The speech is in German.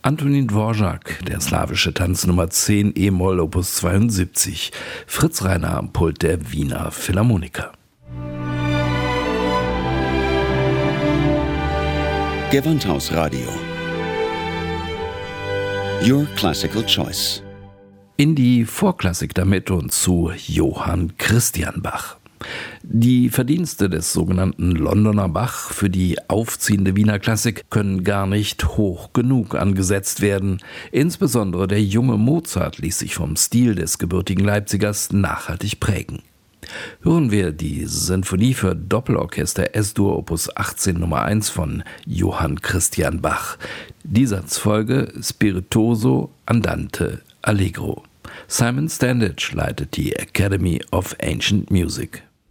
Antonín Dvořák, der slawische Tanz Nummer 10 e-Moll Opus 72. Fritz Reiner am Pult der Wiener Philharmoniker. Gewandhaus-Radio. Your Classical Choice. In die Vorklassik damit und zu Johann Christian Bach. Die Verdienste des sogenannten Londoner Bach für die aufziehende Wiener Klassik können gar nicht hoch genug angesetzt werden. Insbesondere der junge Mozart ließ sich vom Stil des gebürtigen Leipzigers nachhaltig prägen. Hören wir die Sinfonie für Doppelorchester S-Dur Opus 18 Nummer 1 von Johann Christian Bach. Die Satzfolge Spirituoso Andante Allegro. Simon Standage leitet die Academy of Ancient Music.